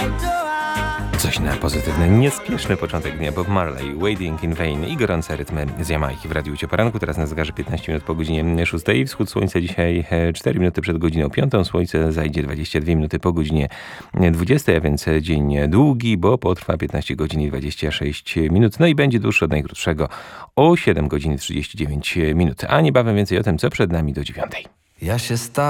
Coś na pozytywny, niespieszny początek dnia. Bob Marley, Waiting in Vain i gorące rytmy z Jamajki w Radiu Cię Poranku. Teraz na zegarze 15 minut po godzinie 6. Wschód słońca dzisiaj 4 minuty przed godziną 5. Słońce zajdzie 22 minuty po godzinie 20, a więc dzień długi, bo potrwa 15 godzin i 26 minut. No i będzie dłuższy od najkrótszego o 7 godzin i 39 minut. A niebawem więcej o tym, co przed nami do 9. Ja się